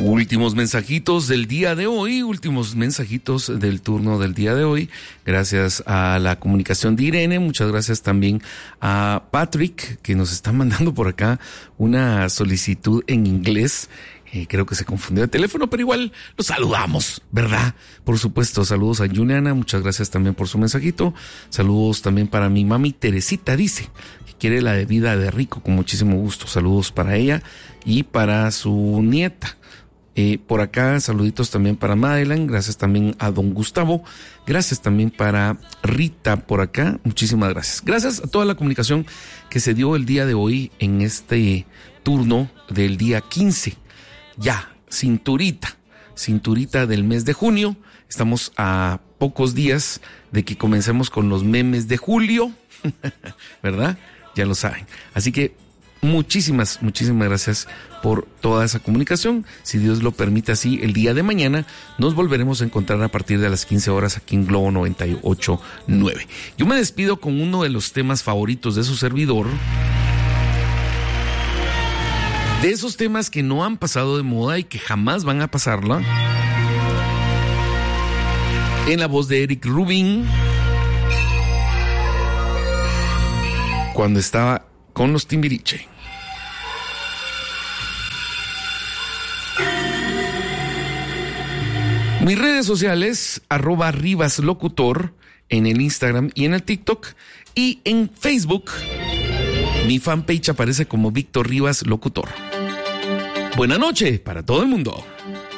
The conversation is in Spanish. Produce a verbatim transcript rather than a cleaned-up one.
Últimos mensajitos del día de hoy, últimos mensajitos del turno del día de hoy. Gracias a la comunicación de Irene, muchas gracias también a Patrick, que nos está mandando por acá una solicitud en inglés. Eh, creo que se confundió de teléfono, pero igual los saludamos, ¿verdad? Por supuesto, saludos a Juliana, muchas gracias también por su mensajito. Saludos también para mi mami Teresita, dice que quiere la de vida de rico, con muchísimo gusto. Saludos para ella y para su nieta. Eh, por acá, saluditos también para Madeline, gracias también a don Gustavo, gracias también para Rita por acá, muchísimas gracias. Gracias a toda la comunicación que se dio el día de hoy en este turno del día quince. Ya, cinturita, cinturita del mes de junio. Estamos a pocos días de que comencemos con los memes de julio, ¿verdad? Ya lo saben. Así que muchísimas, muchísimas gracias por toda esa comunicación. Si Dios lo permite así, el día de mañana nos volveremos a encontrar a partir de las quince horas aquí en Globo noventa y ocho punto nueve. Yo me despido con uno de los temas favoritos de su servidor. De esos temas que no han pasado de moda y que jamás van a pasarla. En la voz de Eric Rubin. Cuando estaba con los Timbiriche. Mis redes sociales, arroba Rivas Locutor, en el Instagram y en el TikTok. Y en Facebook, mi fanpage aparece como Víctor Rivas Locutor. Buena noche para todo el mundo.